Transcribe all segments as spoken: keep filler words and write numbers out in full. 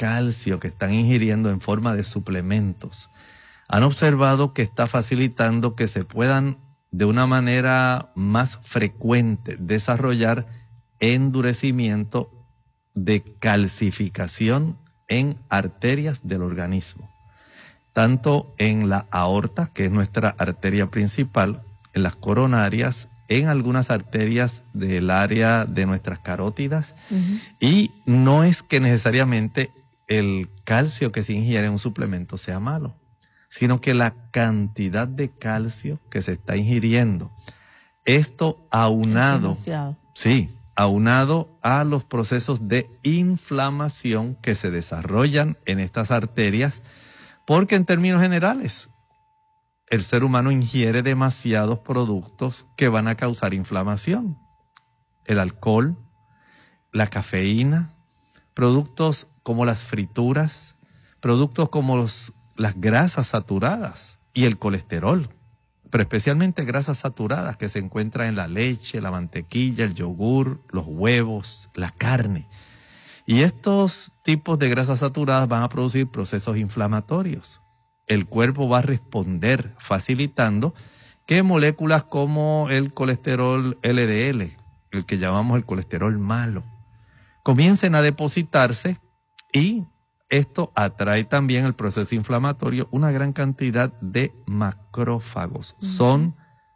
calcio que están ingiriendo en forma de suplementos, han observado que está facilitando que se puedan de una manera más frecuente desarrollar endurecimiento de calcificación en arterias del organismo, tanto en la aorta, que es nuestra arteria principal, en las coronarias, en algunas arterias del área de nuestras carótidas. Uh-huh. Y no es que necesariamente el calcio que se ingiere en un suplemento sea malo, sino que la cantidad de calcio que se está ingiriendo, esto aunado, sí, aunado a los procesos de inflamación que se desarrollan en estas arterias, porque en términos generales, el ser humano ingiere demasiados productos que van a causar inflamación. El alcohol, la cafeína, productos como las frituras, productos como los, las grasas saturadas y el colesterol, pero especialmente grasas saturadas que se encuentran en la leche, la mantequilla, el yogur, los huevos, la carne. Y estos tipos de grasas saturadas van a producir procesos inflamatorios. El cuerpo va a responder facilitando que moléculas como el colesterol L D L, el que llamamos el colesterol malo, comiencen a depositarse, y esto atrae también el proceso inflamatorio una gran cantidad de macrófagos. Uh-huh. Son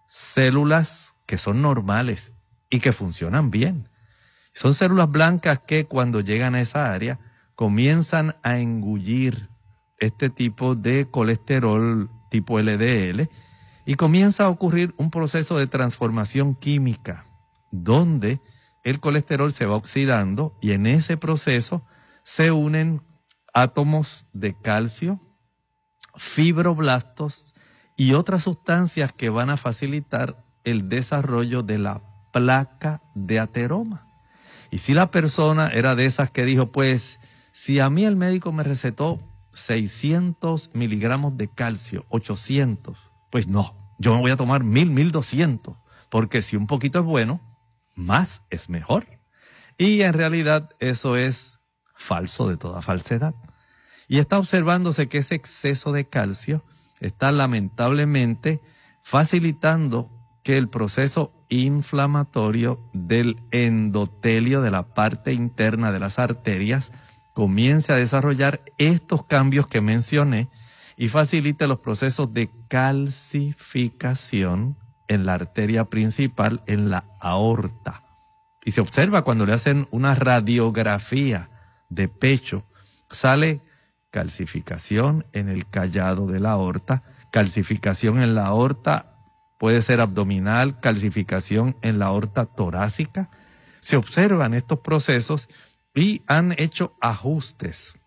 células que son normales y que funcionan bien. Son células blancas que cuando llegan a esa área comienzan a engullir este tipo de colesterol tipo L D L y comienza a ocurrir un proceso de transformación química donde el colesterol se va oxidando y en ese proceso se unen átomos de calcio, fibroblastos y otras sustancias que van a facilitar el desarrollo de la placa de ateroma. Y si la persona era de esas que dijo, pues, si a mí el médico me recetó seiscientos miligramos de calcio, ochocientos, pues no, yo me voy a tomar mil, mil doscientos, porque si un poquito es bueno, más es mejor. Y en realidad eso es falso de toda falsedad. Y está observándose que ese exceso de calcio está lamentablemente facilitando que el proceso inflamatorio del endotelio de la parte interna de las arterias comience a desarrollar estos cambios que mencioné y facilite los procesos de calcificación en la arteria principal, en la aorta. Y se observa cuando le hacen una radiografía de pecho, sale calcificación en el callado de la aorta, calcificación en la aorta, puede ser abdominal, calcificación en la aorta torácica. Se observan estos procesos y han hecho ajustes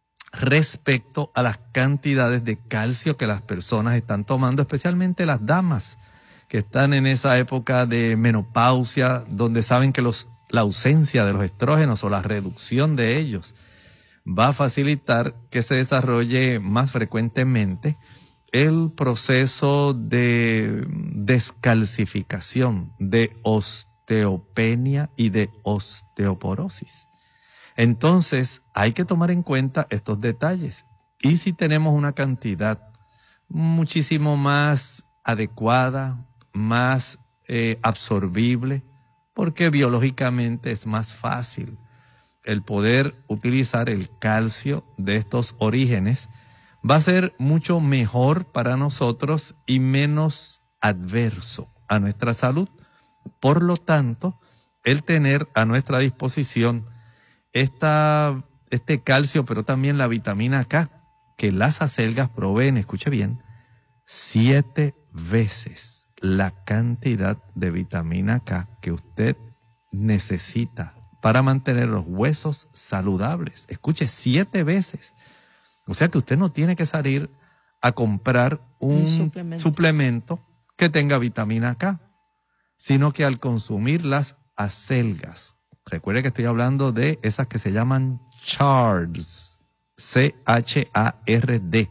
respecto a las cantidades de calcio que las personas están tomando, especialmente las damas que están en esa época de menopausia, donde saben que los, la ausencia de los estrógenos o la reducción de ellos va a facilitar que se desarrolle más frecuentemente el proceso de descalcificación, de osteopenia y de osteoporosis. Entonces, hay que tomar en cuenta estos detalles. Y si tenemos una cantidad muchísimo más adecuada, más eh, absorbible, porque biológicamente es más fácil el poder utilizar el calcio de estos orígenes, va a ser mucho mejor para nosotros y menos adverso a nuestra salud. Por lo tanto, el tener a nuestra disposición esta, este calcio, pero también la vitamina K, que las acelgas proveen, escuche bien, siete veces la cantidad de vitamina K que usted necesita para mantener los huesos saludables. Escuche, siete veces. O sea que usted no tiene que salir a comprar un, un suplemento. suplemento que tenga vitamina K, sino que al consumir las acelgas, recuerde que estoy hablando de esas que se llaman CHARDS, C H A R D.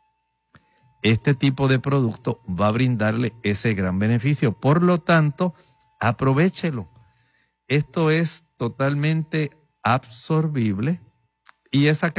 Este tipo de producto va a brindarle ese gran beneficio. Por lo tanto, aprovéchelo. Esto es totalmente absorbible y esa